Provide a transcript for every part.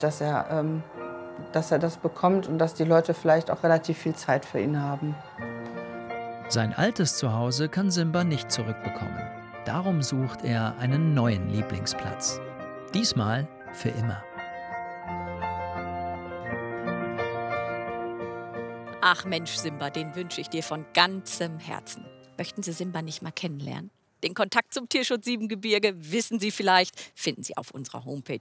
dass er das bekommt und dass die Leute vielleicht auch relativ viel Zeit für ihn haben. Sein altes Zuhause kann Simba nicht zurückbekommen. Darum sucht er einen neuen Lieblingsplatz. Diesmal für immer. Ach Mensch, Simba, den wünsche ich dir von ganzem Herzen. Möchten Sie Simba nicht mal kennenlernen? Den Kontakt zum Tierschutz Siebengebirge, wissen Sie vielleicht, finden Sie auf unserer Homepage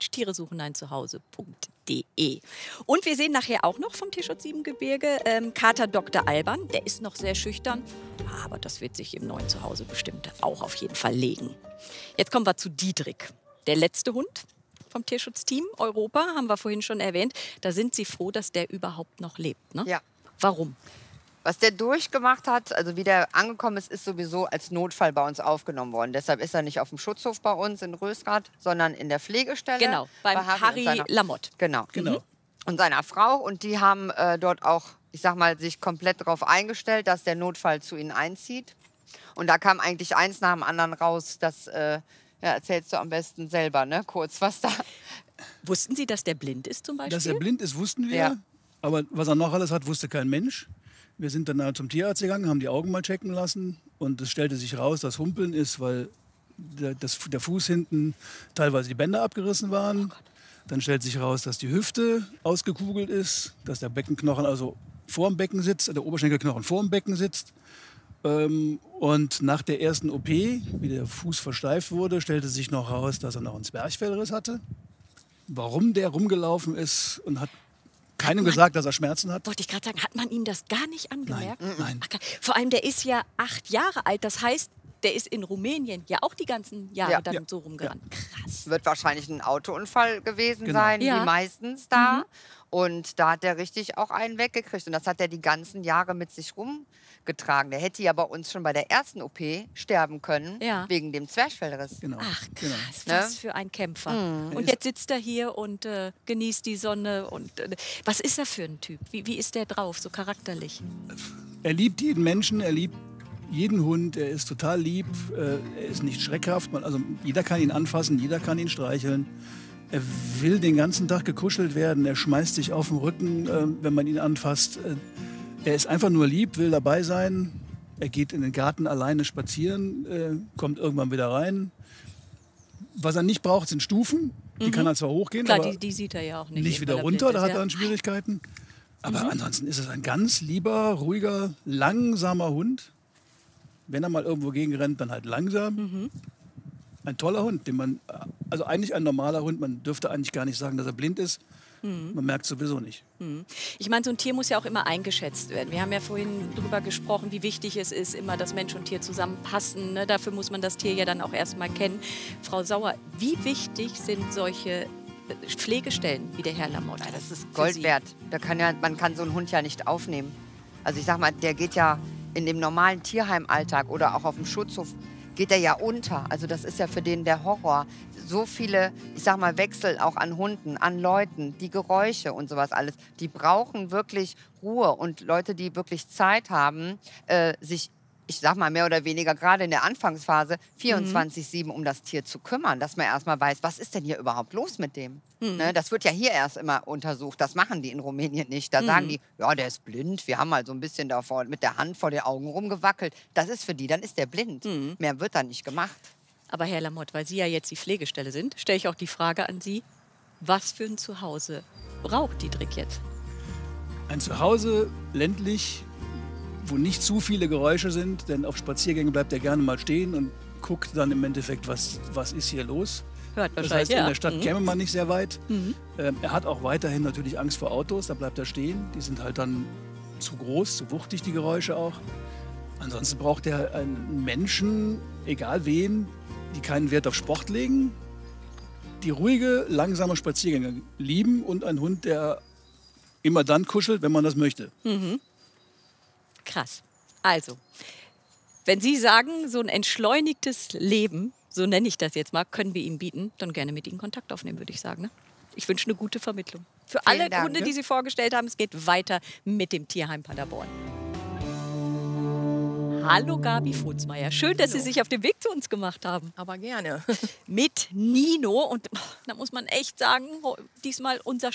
tieresucheneinzuhause.de. Und wir sehen nachher auch noch vom Tierschutz Siebengebirge Kater Dr. Alban. Der ist noch sehr schüchtern, aber das wird sich im neuen Zuhause bestimmt auch auf jeden Fall legen. Jetzt kommen wir zu Diedrik, der letzte Hund vom Tierschutzteam Europa, haben wir vorhin schon erwähnt. Da sind Sie froh, dass der überhaupt noch lebt, ne? Ja. Warum? Was der durchgemacht hat, also wie der angekommen ist, ist sowieso als Notfall bei uns aufgenommen worden. Deshalb ist er nicht auf dem Schutzhof bei uns in Rösrath, sondern in der Pflegestelle. Genau, beim bei Harry Lamotte. Genau. Genau. Und seiner Frau. Und die haben dort auch, ich sag mal, sich komplett darauf eingestellt, dass der Notfall zu ihnen einzieht. Und da kam eigentlich eins nach dem anderen raus. Das erzählst du am besten selber, ne? Kurz, was da... Wussten Sie, dass der blind ist zum Beispiel? Dass er blind ist, wussten wir. Ja. Aber was er noch alles hat, wusste kein Mensch. Wir sind dann zum Tierarzt gegangen, haben die Augen mal checken lassen. Und es stellte sich raus, dass Humpeln ist, weil der Fuß hinten teilweise die Bänder abgerissen waren. Dann stellt sich raus, dass die Hüfte ausgekugelt ist, dass der Beckenknochen also vor dem Becken sitzt, der Oberschenkelknochen vor dem Becken sitzt. Und nach der ersten OP, wie der Fuß versteift wurde, stellte sich noch raus, dass er noch einen Zwerchfellriss hatte. Warum der rumgelaufen ist und hat keinem gesagt, dass er Schmerzen hat. Wollte ich gerade sagen, hat man ihm das gar nicht angemerkt? Nein. Ach, vor allem, der ist ja 8 Jahre alt. Das heißt, der ist in Rumänien ja auch die ganzen Jahre dann so rumgerannt. Krass. Wird wahrscheinlich ein Autounfall gewesen Genau. sein, Ja. wie meistens da. Und da hat er richtig auch einen weggekriegt. Und das hat er die ganzen Jahre mit sich rumgetragen. Der hätte ja bei uns schon bei der ersten OP sterben können, Ja. wegen dem Zwerchfellriss. Genau. Ach Genau. krass, Ne? was für ein Kämpfer. Und jetzt sitzt er hier und genießt die Sonne. Und was ist er für ein Typ? Wie ist der drauf, so charakterlich? Er liebt jeden Menschen, er liebt jeden Hund, er ist total lieb, er ist nicht schreckhaft. Also jeder kann ihn anfassen, jeder kann ihn streicheln. Er will den ganzen Tag gekuschelt werden, er schmeißt sich auf den Rücken, wenn man ihn anfasst. Er ist einfach nur lieb, will dabei sein. Er geht in den Garten alleine spazieren, kommt irgendwann wieder rein. Was er nicht braucht, sind Stufen. Die kann er zwar hochgehen, Klar, aber die sieht er ja auch nicht. nicht eben, wieder weil er runter, blind da ist, hat ja. er dann Schwierigkeiten. Aber ansonsten ist es ein ganz lieber, ruhiger, langsamer Hund. Wenn er mal irgendwo gegen rennt, dann halt langsam. Ein toller Hund, also eigentlich ein normaler Hund, man dürfte eigentlich gar nicht sagen, dass er blind ist. Man merkt sowieso nicht. Ich meine, so ein Tier muss ja auch immer eingeschätzt werden. Wir haben ja vorhin darüber gesprochen, wie wichtig es ist, immer, dass Mensch und Tier zusammenpassen. Ne? Dafür muss man das Tier ja dann auch erstmal kennen. Frau Sauer, wie wichtig sind solche Pflegestellen wie der Herr Lamotte? Ja, das ist für Gold Sie? wert. Man kann so einen Hund ja nicht aufnehmen. Also ich sag mal, der geht ja in dem normalen Tierheimalltag oder auch auf dem Schutzhof, geht er ja unter. Also das ist ja für den der Horror. So viele, ich sag mal, Wechsel auch an Hunden, an Leuten, die Geräusche und sowas alles. Die brauchen wirklich Ruhe und Leute, die wirklich Zeit haben, sich, ich sag mal, mehr oder weniger gerade in der Anfangsphase 24/7 um das Tier zu kümmern, dass man erstmal weiß, was ist denn hier überhaupt los mit dem? Ne, das wird ja hier erst immer untersucht. Das machen die in Rumänien nicht. Da sagen die, ja, der ist blind. Wir haben mal so ein bisschen davor mit der Hand vor den Augen rumgewackelt. Das ist für die, dann ist der blind. Mehr wird da nicht gemacht. Aber Herr Lamotte, weil Sie ja jetzt die Pflegestelle sind, stelle ich auch die Frage an Sie, was für ein Zuhause braucht Diedrik jetzt? Ein Zuhause ländlich, wo nicht zu viele Geräusche sind, denn auf Spaziergängen bleibt er gerne mal stehen und guckt dann im Endeffekt, was ist hier los. Hört Das wahrscheinlich, heißt, in ja. der Stadt käme man nicht sehr weit. Er hat auch weiterhin natürlich Angst vor Autos, da bleibt er stehen. Die sind halt dann zu groß, zu wuchtig, die Geräusche auch. Ansonsten braucht er einen Menschen, egal wen, die keinen Wert auf Sport legen, die ruhige, langsame Spaziergänge lieben und ein Hund, der immer dann kuschelt, wenn man das möchte. Krass. Also, wenn Sie sagen, so ein entschleunigtes Leben, so nenne ich das jetzt mal, können wir ihm bieten, dann gerne mit Ihnen Kontakt aufnehmen, würde ich sagen. Ne? Ich wünsche eine gute Vermittlung. Für alle Dank, Hunde, ne? die Sie vorgestellt haben, es geht weiter mit dem Tierheim Paderborn. Hallo Gabi Futzmeier. Schön, dass Sie sich auf den Weg zu uns gemacht haben. Aber gerne. Mit Nino. Und da muss man echt sagen, diesmal unser